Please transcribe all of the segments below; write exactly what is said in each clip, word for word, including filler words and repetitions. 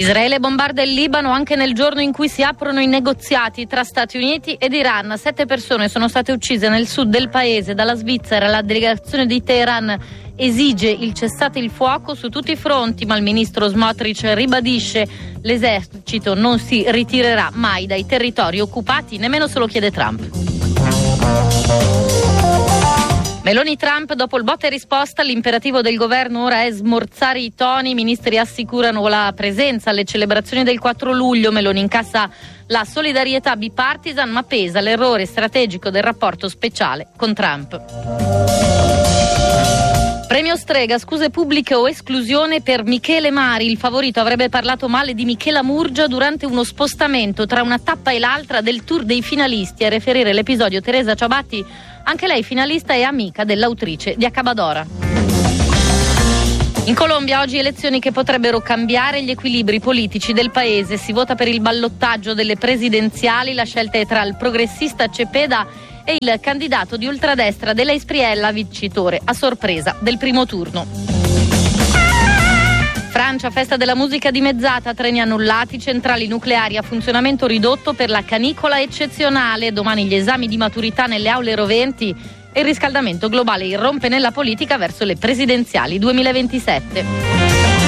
Israele bombarda il Libano anche nel giorno in cui si aprono i negoziati tra Stati Uniti ed Iran. Sette persone sono state uccise nel sud del paese. Dalla Svizzera la delegazione di Teheran esige il cessate il fuoco su tutti i fronti, ma il ministro Smotrich ribadisce l'esercito non si ritirerà mai dai territori occupati, nemmeno se lo chiede Trump. Meloni-Trump, dopo il botta e risposta, l'imperativo del governo ora è smorzare i toni. I ministri assicurano la presenza alle celebrazioni del quattro luglio. Meloni incassa la solidarietà bipartisan, ma pesa l'errore strategico del rapporto speciale con Trump. Premio Strega, scuse pubbliche o esclusione per Michele Mari. Il favorito avrebbe parlato male di Michela Murgia durante uno spostamento tra una tappa e l'altra del tour dei finalisti. A riferire l'episodio Teresa Ciabatti, anche lei finalista e amica dell'autrice di Accabadora. In Colombia oggi elezioni che potrebbero cambiare gli equilibri politici del paese. Si vota per il ballottaggio delle presidenziali. La scelta è tra il progressista Cepeda e il candidato di ultradestra della Espriella, vincitore a sorpresa del primo turno. Francia, festa della musica dimezzata, treni annullati, centrali nucleari a funzionamento ridotto per la canicola eccezionale. Domani gli esami di maturità nelle aule roventi e il riscaldamento globale irrompe nella politica verso le presidenziali duemilaventisette.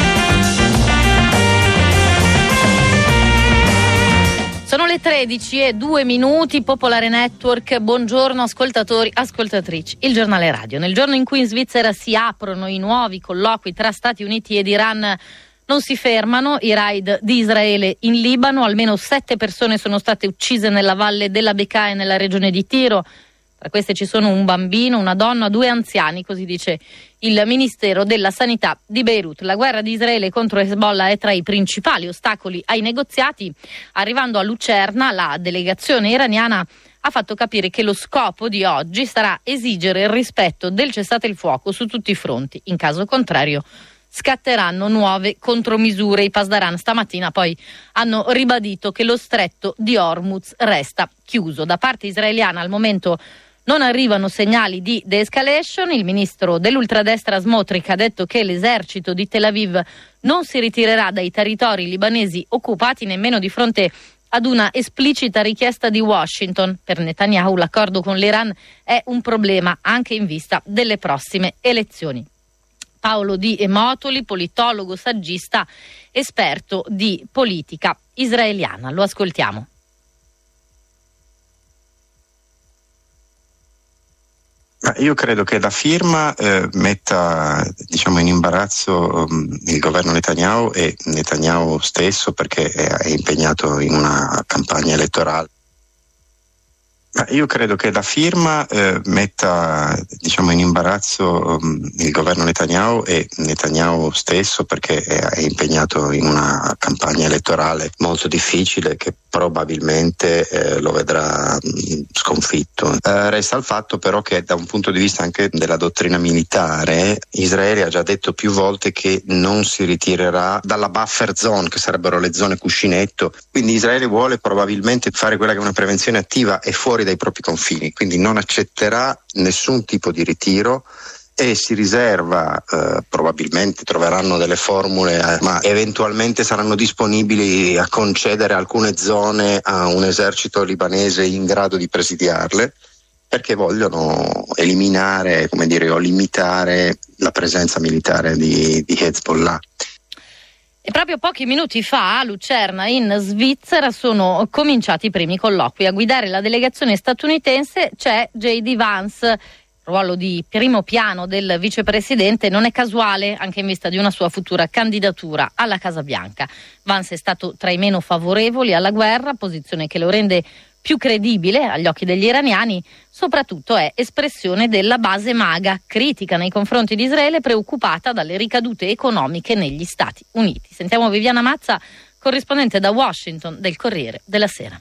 Sono le tredici e due minuti, Popolare Network, buongiorno ascoltatori, ascoltatrici. Il giornale radio. Nel giorno in cui in Svizzera si aprono i nuovi colloqui tra Stati Uniti ed Iran, non si fermano i raid di Israele in Libano. Almeno sette persone sono state uccise nella valle della Bekaa e nella regione di Tiro. Tra queste ci sono un bambino, una donna, due anziani, così dice il Ministero della Sanità di Beirut. La guerra di Israele contro Hezbollah è tra i principali ostacoli ai negoziati. Arrivando a Lucerna, la delegazione iraniana ha fatto capire che lo scopo di oggi sarà esigere il rispetto del cessate il fuoco su tutti i fronti. In caso contrario scatteranno nuove contromisure. I Pasdaran stamattina poi hanno ribadito che lo stretto di Hormuz resta chiuso. Da parte israeliana al momento non arrivano segnali di de-escalation. Il ministro dell'ultradestra Smotrich ha detto che l'esercito di Tel Aviv non si ritirerà dai territori libanesi occupati nemmeno di fronte ad una esplicita richiesta di Washington. Per Netanyahu l'accordo con l'Iran è un problema anche in vista delle prossime elezioni. Paolo Di Motoli, politologo, saggista, esperto di politica israeliana. Lo ascoltiamo. Io credo che la firma eh, metta diciamo in imbarazzo um, il governo Netanyahu e Netanyahu stesso, perché è, è impegnato in una campagna elettorale. Io credo che la firma eh, metta diciamo in imbarazzo um, il governo Netanyahu e Netanyahu stesso, perché è, è impegnato in una campagna elettorale molto difficile che probabilmente eh, lo vedrà mh, sconfitto. Eh, resta il fatto però che da un punto di vista anche della dottrina militare, Israele ha già detto più volte che non si ritirerà dalla buffer zone, che sarebbero le zone cuscinetto, quindi Israele vuole probabilmente fare quella che è una prevenzione attiva e fuori dai propri confini, quindi non accetterà nessun tipo di ritiro e si riserva, eh, probabilmente troveranno delle formule, eh, ma eventualmente saranno disponibili a concedere alcune zone a un esercito libanese in grado di presidiarle, perché vogliono eliminare, come dire, o limitare la presenza militare di, di Hezbollah. E proprio pochi minuti fa a Lucerna in Svizzera sono cominciati i primi colloqui. A guidare la delegazione statunitense c'è J D Vance. Il ruolo di primo piano del vicepresidente non è casuale, anche in vista di una sua futura candidatura alla Casa Bianca. Vance è stato tra i meno favorevoli alla guerra, posizione che lo rende più credibile agli occhi degli iraniani. Soprattutto è espressione della base MAGA, critica nei confronti di Israele, preoccupata dalle ricadute economiche negli Stati Uniti. Sentiamo Viviana Mazza, corrispondente da Washington del Corriere della Sera.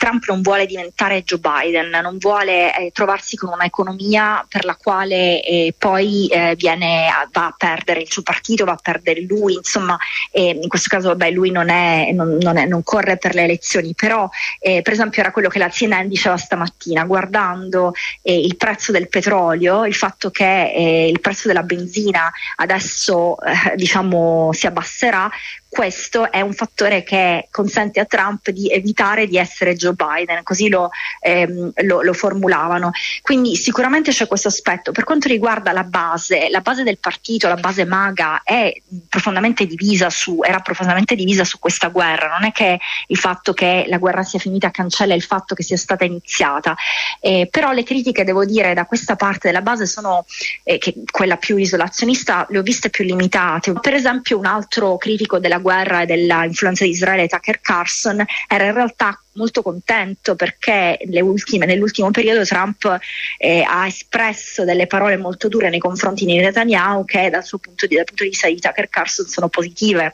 Trump non vuole diventare Joe Biden, non vuole eh, trovarsi con un'economia per la quale eh, poi eh, viene a, va a perdere il suo partito, va a perdere lui, insomma eh, in questo caso vabbè lui non, è, non, non, è, non corre per le elezioni, però eh, per esempio era quello che la C N N diceva stamattina guardando eh, il prezzo del petrolio, il fatto che eh, il prezzo della benzina adesso eh, diciamo si abbasserà. Questo è un fattore che consente a Trump di evitare di essere Joe Biden, così lo, ehm, lo, lo formulavano. Quindi sicuramente c'è questo aspetto. Per quanto riguarda la base, la base del partito, la base MAGA è profondamente divisa su, era profondamente divisa su questa guerra. Non è che il fatto che la guerra sia finita cancella il fatto che sia stata iniziata, eh, però le critiche, devo dire, da questa parte della base sono, eh, che quella più isolazionista, le ho viste più limitate. Per esempio un altro critico della guerra e della influenza di Israele, Tucker Carlson, era in realtà molto contento perché le ultime, nell'ultimo periodo Trump eh, ha espresso delle parole molto dure nei confronti di Netanyahu che dal suo punto di, dal punto di vista di Tucker Carlson sono positive.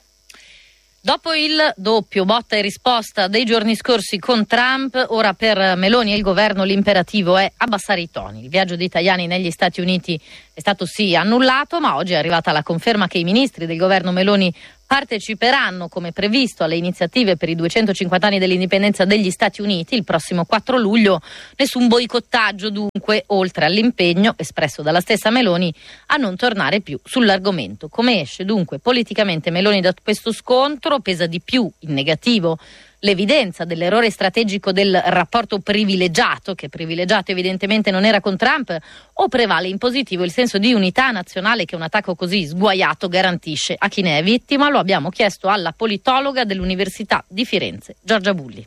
Dopo il doppio botta e risposta dei giorni scorsi con Trump, ora per Meloni e il governo l'imperativo è abbassare i toni. Il viaggio di Tajani negli Stati Uniti è stato sì annullato, ma oggi è arrivata la conferma che i ministri del governo Meloni parteciperanno come previsto alle iniziative per i duecentocinquanta anni dell'indipendenza degli Stati Uniti il prossimo quattro luglio. Nessun boicottaggio dunque, oltre all'impegno espresso dalla stessa Meloni a non tornare più sull'argomento. Come esce dunque politicamente Meloni da questo scontro? Pesa di più in negativo l'evidenza dell'errore strategico del rapporto privilegiato, che privilegiato evidentemente non era con Trump, o prevale in positivo il senso di unità nazionale che un attacco così sguaiato garantisce a chi ne è vittima? Lo abbiamo chiesto alla politologa dell'Università di Firenze, Giorgia Bulli.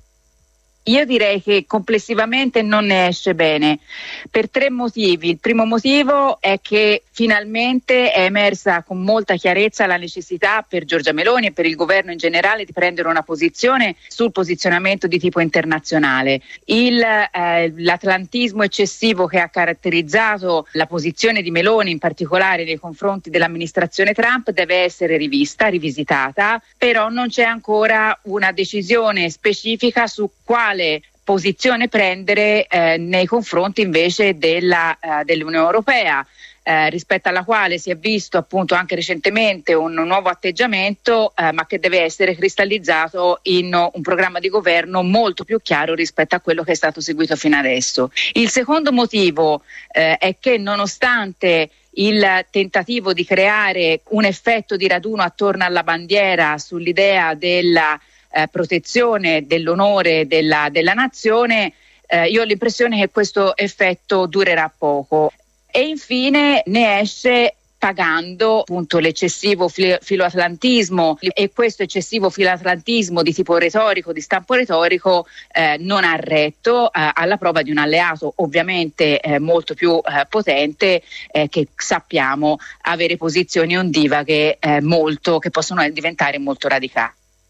Io direi che complessivamente non ne esce bene per tre motivi. Il primo motivo è che finalmente è emersa con molta chiarezza la necessità per Giorgia Meloni e per il governo in generale di prendere una posizione sul posizionamento di tipo internazionale. Il, eh, l'atlantismo eccessivo che ha caratterizzato la posizione di Meloni, in particolare nei confronti dell'amministrazione Trump, deve essere rivista, rivisitata, però non c'è ancora una decisione specifica su quale posizione prendere eh, nei confronti invece della, uh, dell'Unione Europea, eh, rispetto alla quale si è visto appunto anche recentemente un, un nuovo atteggiamento, eh, ma che deve essere cristallizzato in un programma di governo molto più chiaro rispetto a quello che è stato seguito fino adesso. Il secondo motivo eh, è che nonostante il tentativo di creare un effetto di raduno attorno alla bandiera sull'idea della Eh, protezione dell'onore della, della nazione, eh, io ho l'impressione che questo effetto durerà poco. E infine ne esce pagando appunto l'eccessivo filo- filoatlantismo e questo eccessivo filoatlantismo di tipo retorico, di stampo retorico, eh, non ha retto eh, alla prova di un alleato ovviamente eh, molto più eh, potente eh, che sappiamo avere posizioni ondivaghe eh, molto, che possono diventare molto radicali.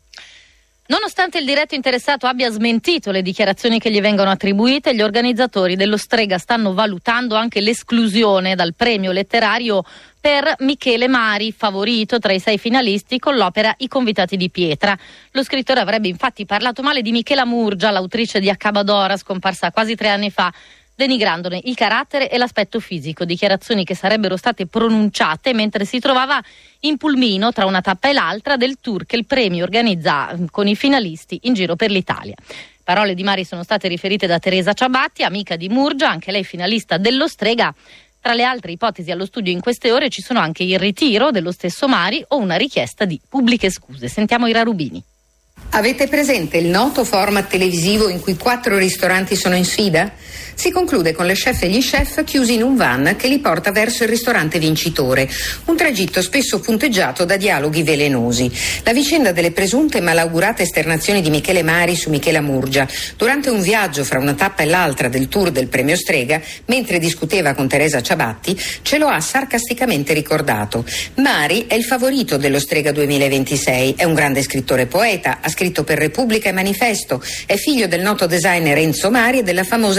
Nonostante il diretto interessato abbia smentito le dichiarazioni che gli vengono attribuite, gli organizzatori dello Strega stanno valutando anche l'esclusione dal premio letterario per Michele Mari, favorito tra i sei finalisti con l'opera I convitati di pietra. Lo scrittore avrebbe infatti parlato male di Michela Murgia, l'autrice di Accabadora, scomparsa quasi tre anni fa, denigrandone il carattere e l'aspetto fisico, dichiarazioni che sarebbero state pronunciate mentre si trovava in pulmino tra una tappa e l'altra del tour che il premio organizza con i finalisti in giro per l'Italia. Parole di Mari sono state riferite da Teresa Ciabatti, amica di Murgia, anche lei finalista dello Strega. Tra le altre ipotesi allo studio in queste ore ci sono anche il ritiro dello stesso Mari o una richiesta di pubbliche scuse. Sentiamo Ira Rubini. Avete presente il noto format televisivo in cui quattro ristoranti sono in sfida? Si conclude con le chef e gli chef chiusi in un van che li porta verso il ristorante vincitore, un tragitto spesso punteggiato da dialoghi velenosi. La vicenda delle presunte malaugurate esternazioni di Michele Mari su Michela Murgia durante un viaggio fra una tappa e l'altra del tour del premio Strega, mentre discuteva con Teresa Ciabatti, ce lo ha sarcasticamente ricordato. Mari è il favorito dello Strega duemilaventisei, è un grande scrittore e poeta, ha scritto per Repubblica e Manifesto, è figlio del noto designer Enzo Mari e della famosa disegnatrice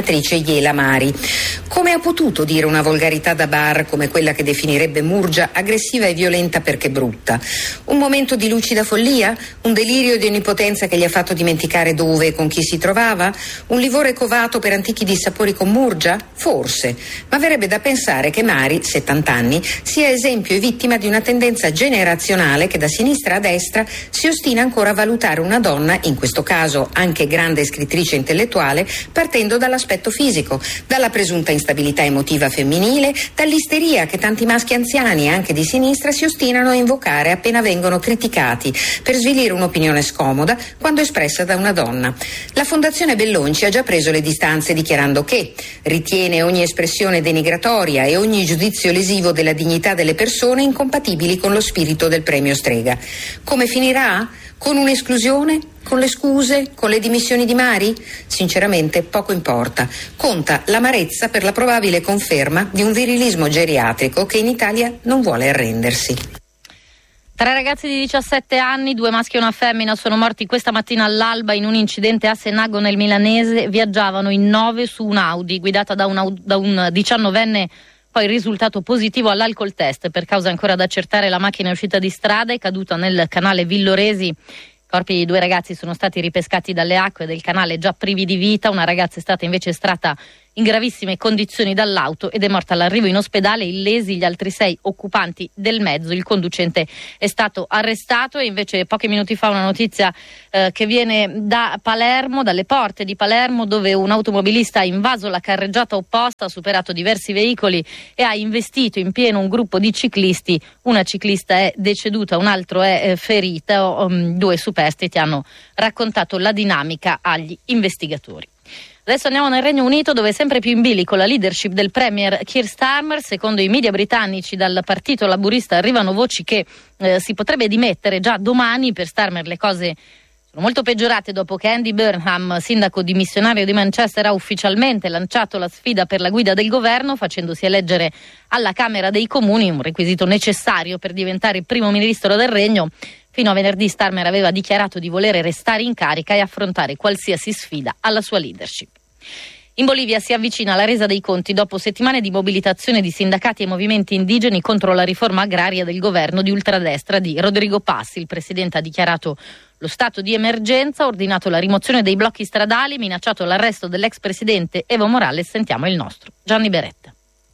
senatrice Iela Mari. Come ha potuto dire una volgarità da bar come quella che definirebbe Murgia aggressiva e violenta perché brutta? Un momento di lucida follia? Un delirio di onnipotenza che gli ha fatto dimenticare dove e con chi si trovava? Un livore covato per antichi dissapori con Murgia? Forse. Ma verrebbe da pensare che Mari, settanta anni, sia esempio e vittima di una tendenza generazionale che da sinistra a destra si ostina ancora a valutare una donna, in questo caso anche grande scrittrice intellettuale, partendo dall'aspetto fisico, dalla presunta instabilità emotiva femminile, dall'isteria che tanti maschi anziani, anche di sinistra, si ostinano a invocare appena vengono criticati per svilire un'opinione scomoda quando espressa da una donna. La Fondazione Bellonci ha già preso le distanze dichiarando che ritiene ogni espressione denigratoria e ogni giudizio lesivo della dignità delle persone incompatibili con lo spirito del premio Strega. Come finirà? Con un'esclusione? Con le scuse? Con le dimissioni di Mari? Sinceramente poco importa. Conta l'amarezza per la probabile conferma di un virilismo geriatrico che in Italia non vuole arrendersi. Tre ragazzi di diciassette anni, due maschi e una femmina, sono morti questa mattina all'alba in un incidente a Senago nel Milanese. Viaggiavano in nove su un Audi guidata da un, da un diciannovenne. Poi risultato positivo all'alcol test. Per causa ancora da accertare, la macchina è uscita di strada e caduta nel canale Villoresi. I corpi di due ragazzi sono stati ripescati dalle acque del canale già privi di vita. Una ragazza è stata invece estratta in gravissime condizioni dall'auto ed è morta all'arrivo in ospedale. Illesi gli altri sei occupanti del mezzo. Il conducente è stato arrestato. E invece pochi minuti fa una notizia eh, che viene da Palermo, dalle porte di Palermo, dove un automobilista ha invaso la carreggiata opposta, ha superato diversi veicoli e ha investito in pieno un gruppo di ciclisti. Una ciclista è deceduta, un altro è eh, ferita. Um, due superstiti hanno raccontato la dinamica agli investigatori. Adesso andiamo nel Regno Unito, dove è sempre più in bilico la leadership del premier Keir Starmer. Secondo i media britannici, dal partito laburista arrivano voci che eh, si potrebbe dimettere già domani. Per Starmer le cose sono molto peggiorate dopo che Andy Burnham, sindaco dimissionario di Manchester, ha ufficialmente lanciato la sfida per la guida del governo, facendosi eleggere alla Camera dei Comuni, un requisito necessario per diventare il primo ministro del Regno. Fino a venerdì Starmer aveva dichiarato di volere restare in carica e affrontare qualsiasi sfida alla sua leadership. In Bolivia si avvicina la resa dei conti dopo settimane di mobilitazione di sindacati e movimenti indigeni contro la riforma agraria del governo di ultradestra di Rodrigo Paz. Il presidente ha dichiarato lo stato di emergenza, ha ordinato la rimozione dei blocchi stradali, minacciato l'arresto dell'ex presidente Evo Morales. Sentiamo il nostro Gianni Beretta.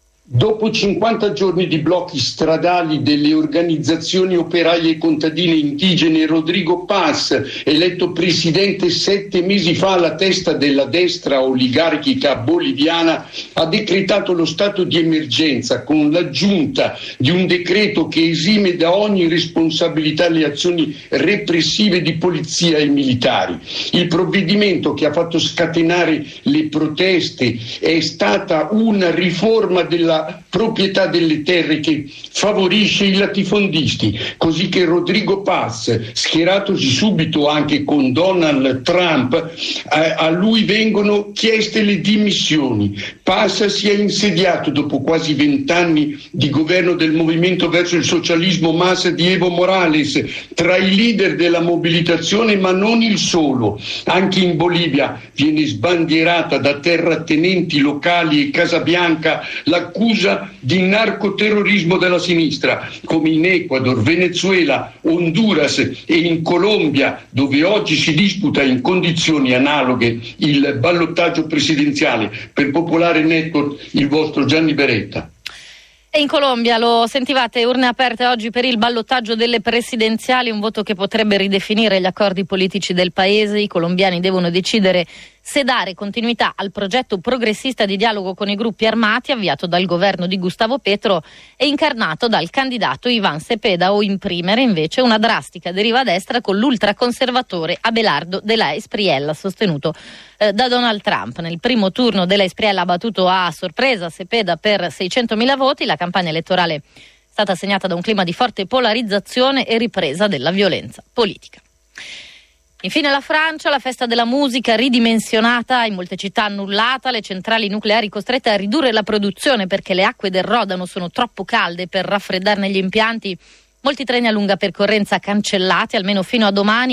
Dopo cinquanta giorni di blocchi stradali delle organizzazioni operaie e contadine indigene, Rodrigo Paz, eletto presidente sette mesi fa alla testa della destra oligarchica boliviana, ha decretato lo stato di emergenza con l'aggiunta di un decreto che esime da ogni responsabilità le azioni repressive di polizia e militari. Il provvedimento, che ha fatto scatenare le proteste, è stata una riforma della proprietà delle terre che favorisce i latifondisti, così che Rodrigo Paz, schieratosi subito anche con Donald Trump, a, a lui vengono chieste le dimissioni. Paz si è insediato dopo quasi vent'anni di governo del movimento verso il socialismo massa di Evo Morales, tra i leader della mobilitazione, ma non il solo. Anche in Bolivia viene sbandierata da terratenenti locali e Casabianca l'accusa di narcoterrorismo della sinistra, come in Ecuador, Venezuela, Honduras e in Colombia, dove oggi si disputa in condizioni analoghe il ballottaggio presidenziale. Per Popolare Network, il vostro Gianni Beretta. E in Colombia, lo sentivate, urne aperte oggi per il ballottaggio delle presidenziali, un voto che potrebbe ridefinire gli accordi politici del paese. I colombiani devono decidere se dare continuità al progetto progressista di dialogo con i gruppi armati avviato dal governo di Gustavo Petro e incarnato dal candidato Iván Cepeda, o imprimere invece una drastica deriva a destra con l'ultraconservatore Abelardo de la Espriella, sostenuto eh, da Donald Trump. Nel primo turno de la Espriella ha battuto a sorpresa Cepeda per seicentomila voti. La campagna elettorale è stata segnata da un clima di forte polarizzazione e ripresa della violenza politica. Infine la Francia, la festa della musica ridimensionata, in molte città annullata, le centrali nucleari costrette a ridurre la produzione perché le acque del Rodano sono troppo calde per raffreddarne gli impianti, molti treni a lunga percorrenza cancellati almeno fino a domani,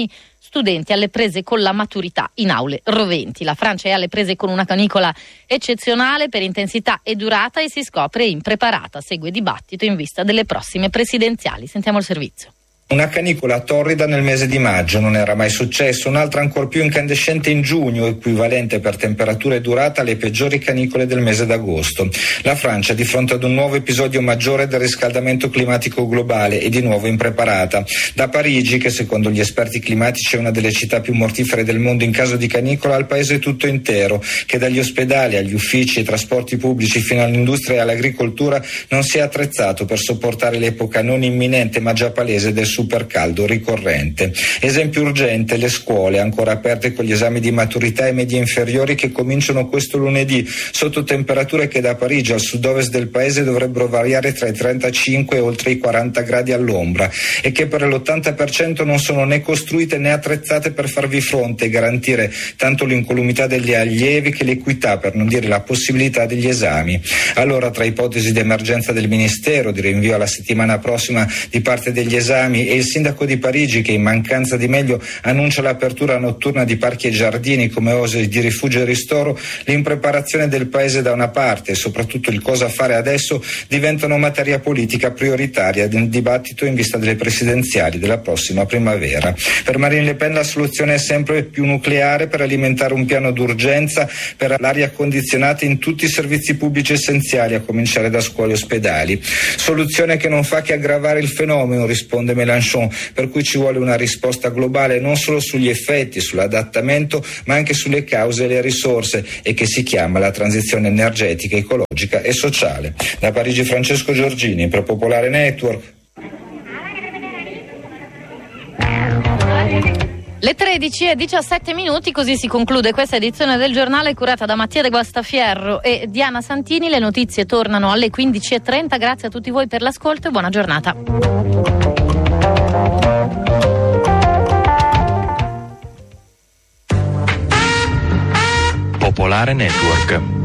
studenti alle prese con la maturità in aule roventi. La Francia è alle prese con una canicola eccezionale per intensità e durata e si scopre impreparata. Segue dibattito in vista delle prossime presidenziali. Sentiamo il servizio. Una canicola torrida nel mese di maggio, non era mai successo, un'altra ancor più incandescente in giugno, equivalente per temperatura e durata alle peggiori canicole del mese d'agosto. La Francia è di fronte ad un nuovo episodio maggiore del riscaldamento climatico globale e di nuovo impreparata. Da Parigi, che secondo gli esperti climatici è una delle città più mortifere del mondo in caso di canicola, al paese tutto intero, che dagli ospedali agli uffici ai trasporti pubblici fino all'industria e all'agricoltura non si è attrezzato per sopportare l'epoca non imminente ma già palese del supercaldo ricorrente. Esempio urgente: le scuole ancora aperte con gli esami di maturità e medie inferiori che cominciano questo lunedì sotto temperature che da Parigi al sud-ovest del paese dovrebbero variare tra i trentacinque e oltre i quaranta gradi all'ombra e che per l'ottanta per cento non sono né costruite né attrezzate per farvi fronte e garantire tanto l'incolumità degli allievi che l'equità, per non dire la possibilità degli esami. Allora, tra ipotesi di emergenza del Ministero, di rinvio alla settimana prossima di parte degli esami, e il sindaco di Parigi che in mancanza di meglio annuncia l'apertura notturna di parchi e giardini come oasi di rifugio e ristoro, l'impreparazione del paese da una parte e soprattutto il cosa fare adesso diventano materia politica prioritaria del dibattito in vista delle presidenziali della prossima primavera. Per Marine Le Pen la soluzione è sempre più nucleare per alimentare un piano d'urgenza per l'aria condizionata in tutti i servizi pubblici essenziali, a cominciare da scuole e ospedali. Soluzione che non fa che aggravare il fenomeno, risponde Mélenchon, per cui ci vuole una risposta globale non solo sugli effetti, sull'adattamento, ma anche sulle cause e le risorse, e che si chiama la transizione energetica, ecologica e sociale. Da Parigi Francesco Giorgini per Popolare Network. Le tredici e diciassette minuti, così si conclude questa edizione del giornale curata da Mattia De Guastafierro e Diana Santini. Le notizie tornano alle quindici e trenta. Grazie a tutti voi per l'ascolto e buona giornata. Popolare Network.